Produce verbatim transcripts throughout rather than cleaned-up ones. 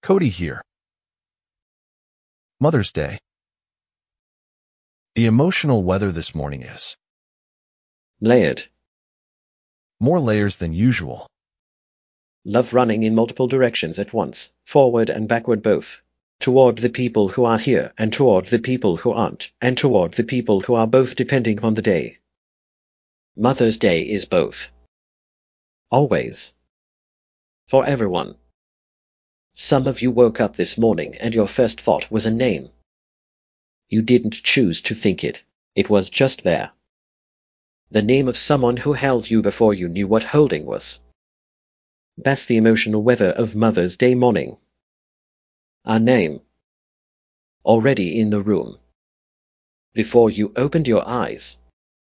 Cody here. Mother's Day. The emotional weather this morning is layered. More layers than usual. Love running in multiple directions at once, forward and backward both. Toward the people who are here, and toward the people who aren't, and toward the people who are both depending on the day. Mother's Day is both. Always. For everyone. Some of you woke up this morning and your first thought was a name. You didn't choose to think it, it was just there. The name of someone who held you before you knew what holding was. That's the emotional weather of Mother's Day morning. A name. Already in the room. Before you opened your eyes.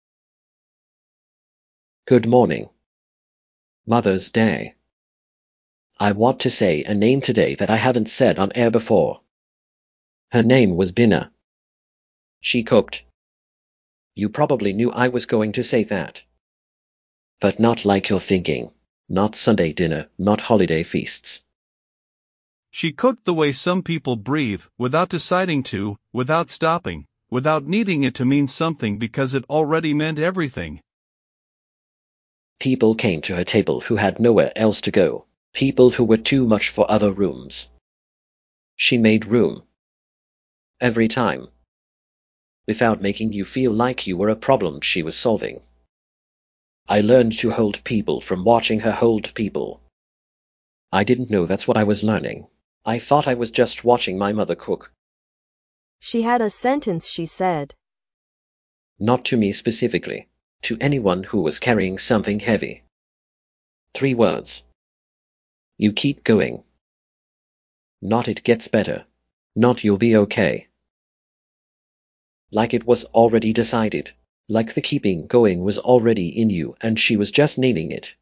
Good morning. Mother's Day. I want to say a name today that I haven't said on air before. Her name was Bina. She cooked. You probably knew I was going to say that. But not like you're thinking. Not Sunday dinner, not holiday feasts. She cooked the way some people breathe, without deciding to, without stopping, without needing it to mean something because it already meant everything. People came to her table who had nowhere else to go. People who were too much for other rooms. She made room. Every time. Without making you feel like you were a problem she was solving. I learned to hold people from watching her hold people. I didn't know that's what I was learning. I thought I was just watching my mother cook. She had a sentence she said. Not to me specifically. To anyone who was carrying something heavy. Three words. You keep going. Not it gets better. Not you'll be okay. Like it was already decided. Like the keeping going was already in you and she was just naming it.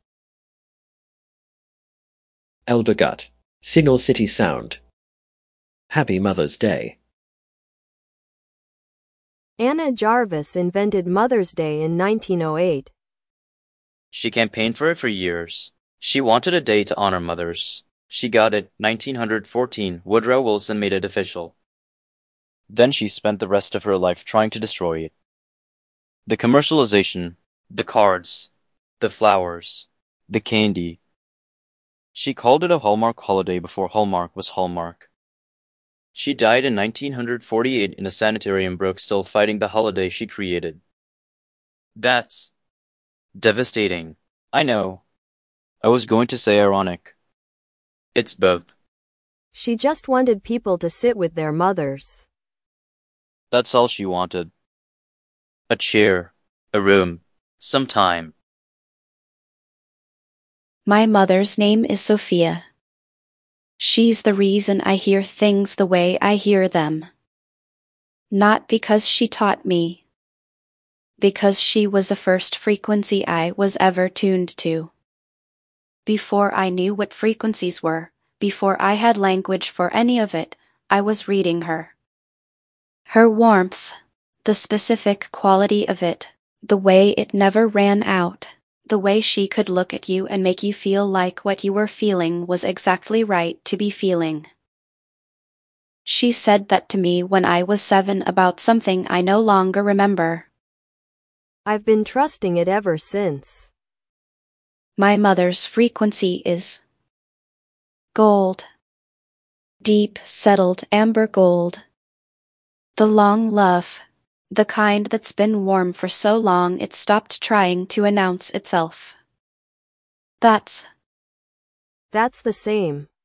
Elder Gut. Signal City Sound. Happy Mother's Day. Anna Jarvis invented Mother's Day in nineteen oh eight. She campaigned for it for years. She wanted a day to honor mothers. She got it. nineteen fourteen, Woodrow Wilson made it official. Then she spent the rest of her life trying to destroy it. The commercialization, the cards, the flowers, the candy. She called it a Hallmark holiday before Hallmark was Hallmark. She died in nineteen forty-eight in a sanitarium broke still fighting the holiday she created. That's devastating. I know. I was going to say ironic. It's both. She just wanted people to sit with their mothers. That's all she wanted. A chair, a room, some time. My mother's name is Sophia. She's the reason I hear things the way I hear them. Not because she taught me. Because she was the first frequency I was ever tuned to. Before I knew what frequencies were, before I had language for any of it, I was reading her. Her warmth, the specific quality of it, the way it never ran out, the way she could look at you and make you feel like what you were feeling was exactly right to be feeling. She said that to me when I was seven about something I no longer remember. I've been trusting it ever since. My mother's frequency is gold. Deep, settled amber gold. The long love. The kind that's been warm for so long it stopped trying to announce itself. That's That's the same.